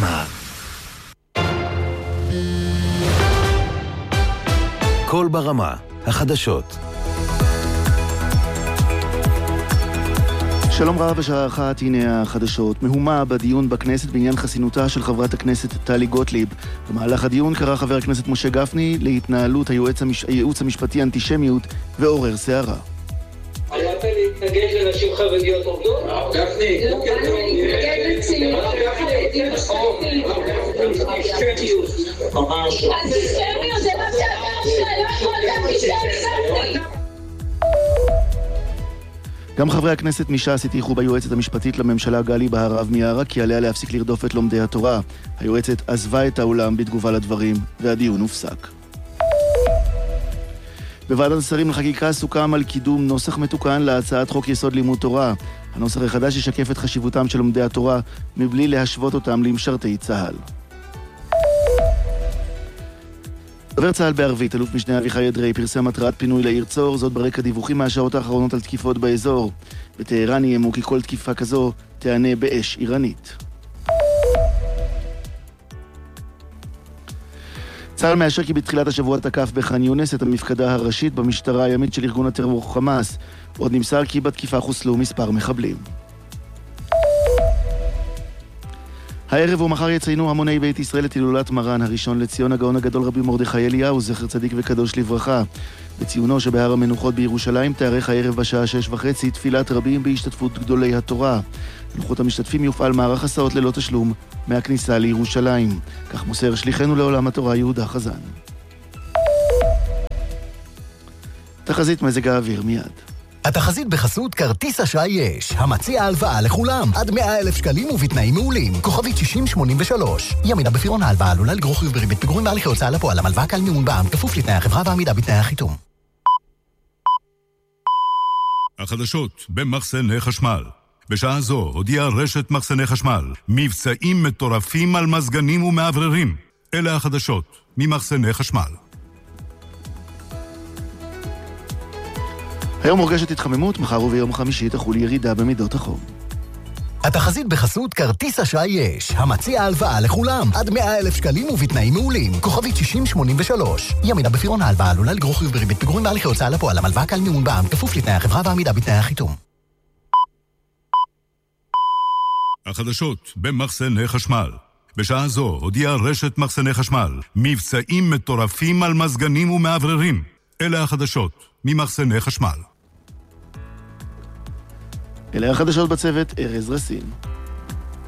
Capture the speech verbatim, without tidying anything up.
ברמה. קול ברמה, החדשות. שלום רב, בשעה אחת, הנה החדשות. מהומה בדיון בכנסת בעניין חסינותה של חברת הכנסת טלי גוטליב. במהלך הדיון קרא חבר הכנסת משה גפני להתנהלות היועץ, המש... הייעוץ המשפטי אנטישמיות ועורר סערה. עלת להתנגד לנשים חרדיות עובדות? גפני, להתנגד לצעירות חרדיות אנטישמיות. אנטישמיות זה מה שאתה עושה, לא יכול אנטישמיות. גם חברי הכנסת מש"ס הטיחו ביועצת המשפטית לממשלה גלי בהרב מיארה כי עליה להפסיק לרדוף את לומדי התורה. היועצת עזבה את האולם בתגובה לדברים והדיון הופסק. בוועדת השרים לחקיקה סוכם על קידום נוסח מתוקן להצעת חוק יסוד לימוד תורה. הנוסח החדש ישקף את חשיבותם של לומדי התורה מבלי להשוות אותם למשרתי צה"ל. דובר צה"ל בערבית, אלוף משנה אביחי אדרי, פרסם מטרת פינוי לעיר צור, זאת ברקע דיווחים מהשעות האחרונות על תקיפות באזור. בטהרן איימו כי כל תקיפה כזו תענה באש איראנית. צה"ל מאשר כי בתחילת השבוע תקף בח'אן יונס את המפקדה הראשית במשטרה הימית של ארגון הטרור חמאס. עוד נמסר כי בתקיפה חוסלו מספר מחבלים. הערב ומחר יציינו המוני בית ישראל את הילולת מרן הראשון לציון הגאון הגדול רבי מרדכי אליהו, זכר צדיק וקדוש לברכה. בציונו שבהר המנוחות בירושלים תארך הערב בשעה שש וחצי תפילת רבים בהשתתפות גדולי התורה. לוחות המשתתפים יופעל מערך הסעות ללא תשלום מהכניסה לירושלים. כך מוסר שליחנו לעולם התורה יהודה חזן. תחזית מזג האוויר מיד. התחזית בחסות כרטיס אשראי יש, המציע הלוואה לכולם, עד מאה אלף שקלים ובתנאים מעולים, כוכבית שישים שמונים ושלוש. ימינה בפירעון ההלוואה עלולה לגרור חיוב בריבית פיגורים בהליכי הוצאה לפועל, המלוואה קל מימון בע"מ, כפוף לתנאי החברה ועמידה בתנאי החיתום. החדשות במחסני חשמל. בשעה זו הודיעה רשת מחסני חשמל, מבצעים מטורפים על מזגנים ומעבררים. אלה החדשות ממחסני חשמל. היום מורגשת התחממות, מחר וביום חמישי תחול ירידה במידות החום. התחזית בחסות כרטיס אשראי יש, המציע הלוואה לכולם, עד מאה אלף שקלים ובתנאים מעולים, כוכבית שישים שמונים ושלוש. ימינה בפירעון ההלוואה עלולה לגרור חיוב בריבית פיגורים בהליכי הוצאה לפועל, המלוואה קל מימון בע"מ, כפוף לתנאי החברה ועמידה בתנאי החיתום. החדשות במחסני חשמל. בשעה זו הודיעה רשת מחסני חשמל, מבצעים מטורפים על מזגנים ומעבררים. אלה החדשות ממחסני חשמל. אלה החדשות בצוות, ארז רסין.